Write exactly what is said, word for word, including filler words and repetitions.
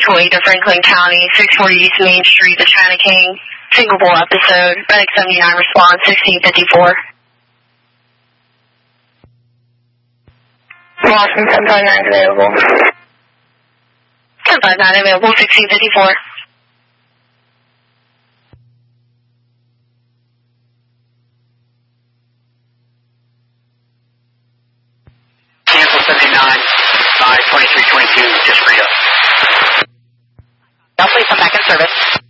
Kuwait to Franklin County, six forty East Main Street, the China King. Single bowl episode, Medic seventy-nine response, sixteen fifty-four. Boston ten five nine available. ten five nine available, sixteen fifty-four. Cancel seventy-nine, by twenty-three twenty-two, just freed up. Now please come back in service.